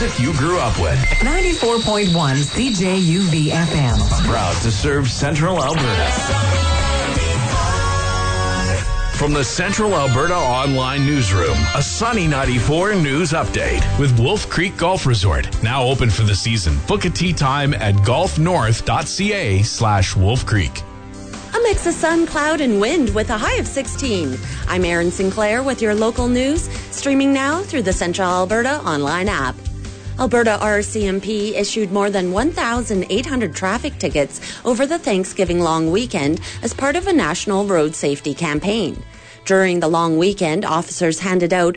music you grew up with. 94.1 CJUV FM. Proud to serve Central Alberta. From the Central Alberta Online Newsroom, a Sunny 94 news update with Wolf Creek Golf Resort. Now open for the season. Book a tee time at golfnorth.ca/Wolf Creek. A mix of sun, cloud, and wind with a high of 16. I'm Erin Sinclair with your local news, streaming now through the Central Alberta Online app. Alberta RCMP issued more than 1,800 traffic tickets over the Thanksgiving long weekend as part of a national road safety campaign. During the long weekend, officers handed out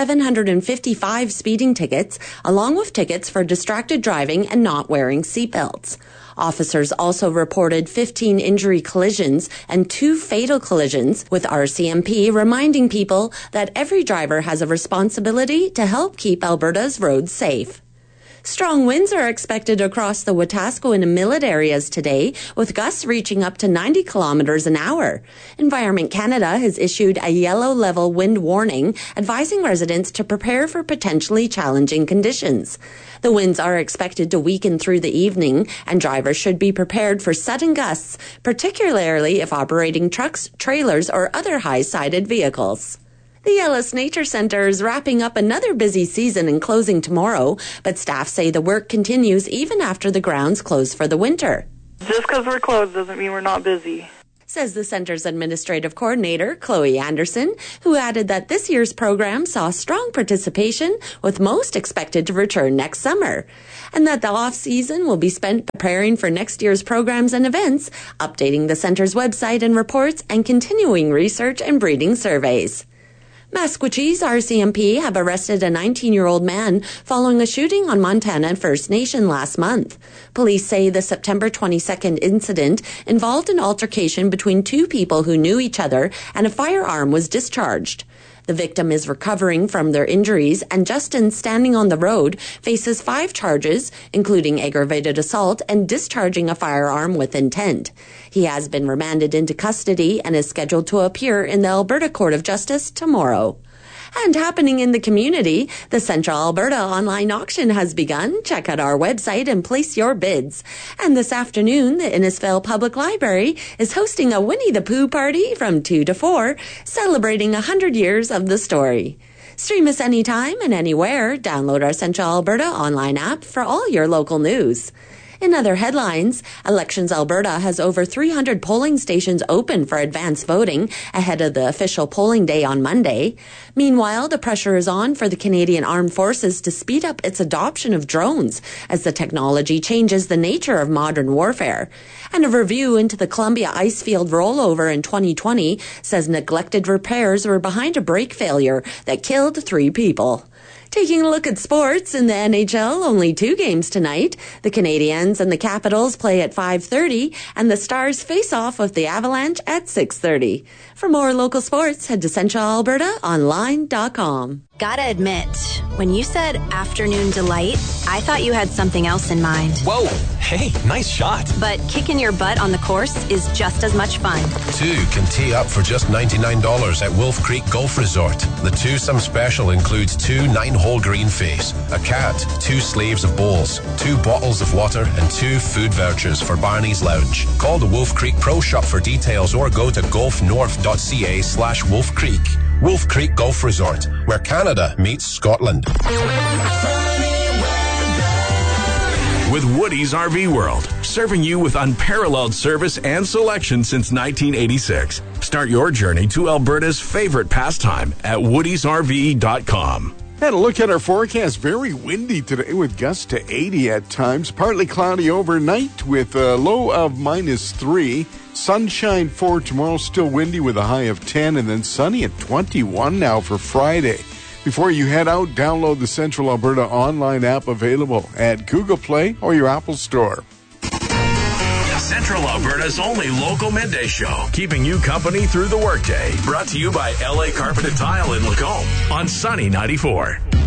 755 speeding tickets, along with tickets for distracted driving and not wearing seatbelts. Officers also reported 15 injury collisions and 2 fatal collisions, with RCMP reminding people that every driver has a responsibility to help keep Alberta's roads safe. Strong winds are expected across the Wetaskiwin and Millet areas today, with gusts reaching up to 90 kilometers an hour. Environment Canada has issued a yellow-level wind warning, advising residents to prepare for potentially challenging conditions. The winds are expected to weaken through the evening, and drivers should be prepared for sudden gusts, particularly if operating trucks, trailers, or other high-sided vehicles. The Ellis Nature Centre is wrapping up another busy season and closing tomorrow, but staff say the work continues even after the grounds close for the winter. Just because we're closed doesn't mean we're not busy, says the centre's administrative coordinator, Chloe Anderson, who added that this year's program saw strong participation, with most expected to return next summer, and that the off-season will be spent preparing for next year's programs and events, updating the centre's website and reports, and continuing research and breeding surveys. Maskwacis RCMP have arrested a 19-year-old man following a shooting on Montana First Nation last month. Police say the September 22nd incident involved an altercation between 2 people who knew each other, and a firearm was discharged. The victim is recovering from their injuries, and Justin, standing on the road, faces 5 charges, including aggravated assault and discharging a firearm with intent. He has been remanded into custody and is scheduled to appear in the Alberta Court of Justice tomorrow. And happening in the community, the Central Alberta online auction has begun. Check out our website and place your bids. And this afternoon, the Innisfail Public Library is hosting a Winnie the Pooh party from 2 to 4, celebrating 100 years of the story. Stream us anytime and anywhere. Download our Central Alberta online app for all your local news. In other headlines, Elections Alberta has over 300 polling stations open for advance voting ahead of the official polling day on Monday. Meanwhile, the pressure is on for the Canadian Armed Forces to speed up its adoption of drones as the technology changes the nature of modern warfare. And a review into the Columbia Icefield rollover in 2020 says neglected repairs were behind a brake failure that killed 3 people. Taking a look at sports, in the NHL, only 2 games tonight. The Canadiens and the Capitals play at 5:30, and the Stars face off with the Avalanche at 6:30. For more local sports, head to centralalbertaonline.com. Gotta admit, when you said afternoon delight, I thought you had something else in mind. Whoa, hey, nice shot. But kicking your butt on the course is just as much fun. 2 can tee up for just $99 at Wolf Creek Golf Resort. The twosome special includes 2 9-hole green face, a cat, 2 sleeves of bowls, 2 bottles of water, and 2 food vouchers for Barney's Lounge. Call the Wolf Creek Pro Shop for details or go to golfnorth.ca/Wolf Creek. Wolf Creek Golf Resort, where Canada meets Scotland. With Woody's RV World, serving you with unparalleled service and selection since 1986. Start your journey to Alberta's favorite pastime at woodysrv.com. And a look at our forecast. Very windy today with gusts to 80 at times. Partly cloudy overnight with a low of -3. Sunshine for tomorrow, still windy with a high of 10, and then sunny at 21 now for Friday. Before you head out, download the Central Alberta online app, available at Google Play or your Apple Store. Central Alberta's only local midday show, keeping you company through the workday. Brought to you by LA Carpet and Tile in Lacombe on Sunny 94.